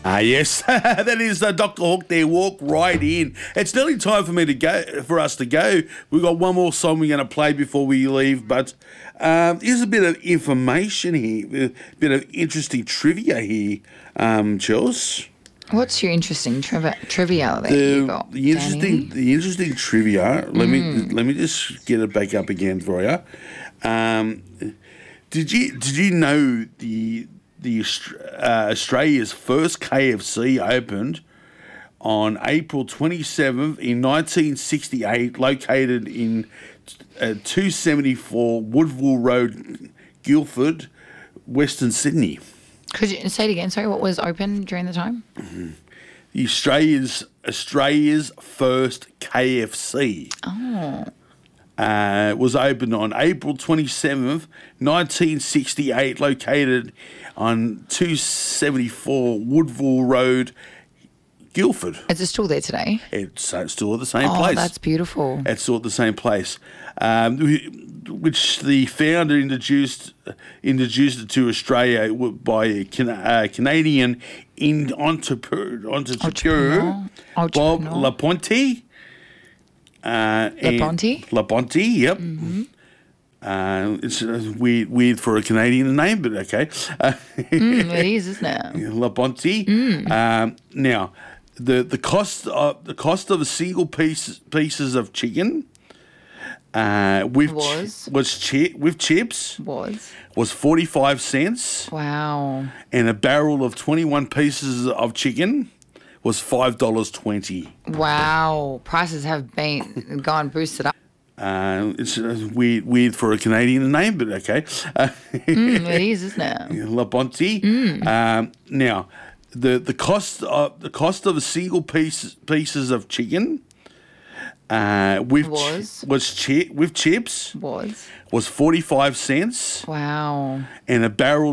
Yes, that is Dr. Hawk there. Walk right in. It's nearly time for me to go. For us to go. We've got one more song we're going to play before we leave. But here's a bit of information here, a bit of interesting trivia here, Chels. What's your interesting trivia that you got, the interesting trivia. Let me just get it back up again for you. Did you know the Australia's first KFC opened on April 27th in 1968, located in 274 Woodville Road, Guildford, Western Sydney. Could you say it again? Sorry, what was open during the time? The Australia's first KFC. Oh. Was opened on April 27th, 1968, located on 274 Woodville Road, Guildford. Is it still there today? It's still at the same place. Oh, that's beautiful. It's still at the same place, which the founder introduced it to Australia by a Canadian entrepreneur Bob LaPonte. LaPonte, yep. Mm-hmm. It's weird for a Canadian name, but okay. It is, isn't it? LaPonte. Now, the cost of a single pieces of chicken with chips was 45 cents. Wow. And a barrel of 21 pieces of chicken was $5.20. Wow. Prices have gone boosted up. It's weird for a Canadian name, but okay. It is, isn't it? LaPonte. Now, the cost of a single pieces of chicken with chips was 45 cents. Wow. And a barrel